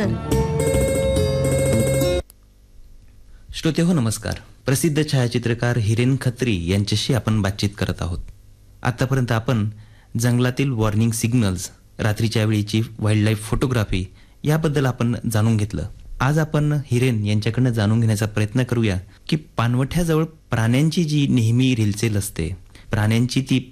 Sir. श्रोतेहो नमस्कार. प्रसिद्ध छायाचित्रकार हिरेन खत्री यांच्याशी आपण बातचीत करत आहोत. आतापर्यंत आपण जंगलातील वॉर्निंग सिग्नल्स, रात्रीच्या वेळीची वाईल्ड लाईफ फोटोग्राफी याबद्दल आपण जाणून घेतलं. आज आपण हिरेन यांच्याकडनं जाणून घेण्याचा प्रयत्न करूया की पाणवठ्याजवळ प्राण्यांची जी नेहमी रेलचेल असते, प्राण्यांची ती